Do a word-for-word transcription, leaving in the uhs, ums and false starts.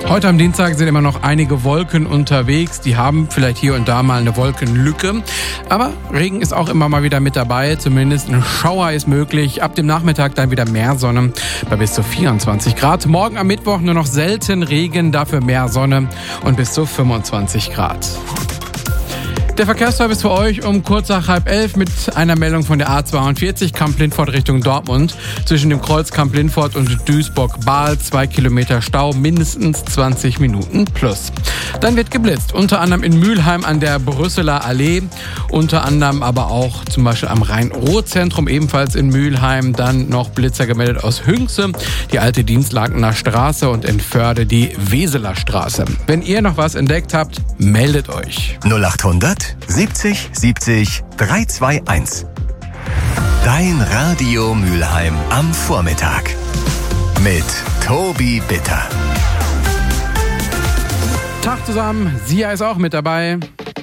Heute am Dienstag sind immer noch einige Wolken unterwegs. Die haben vielleicht hier und da mal eine Wolkenlücke. Aber Regen ist auch immer mal wieder mit dabei. Zumindest ein Schauer ist möglich. Ab dem Nachmittag dann wieder mehr Sonne bei bis zu vierundzwanzig Grad. Morgen am Mittwoch nur noch selten Regen, dafür mehr Sonne und bis zu fünfundzwanzig Grad. Der Verkehrsservice für euch um kurz nach halb elf mit einer Meldung von der A zweiundvierzig Kamp-Lindfort Richtung Dortmund. Zwischen dem Kreuz Kamp-Lindfort und Duisburg-Bahl zwei Kilometer Stau, mindestens zwanzig Minuten plus. Dann wird geblitzt, unter anderem in Mülheim an der Brüsseler Allee, unter anderem aber auch zum Beispiel am Rhein-Ruhr-Zentrum, ebenfalls in Mülheim. Dann noch Blitzer gemeldet aus Hünxe, die alte Dienstlakener Straße und in Förde die Weseler Straße. Wenn ihr noch was entdeckt habt, meldet euch. null achthundert siebzig siebzig dreihunderteinundzwanzig. Dein Radio Mülheim am Vormittag mit Tobi Bitter. Tag zusammen, Sia ist auch mit dabei.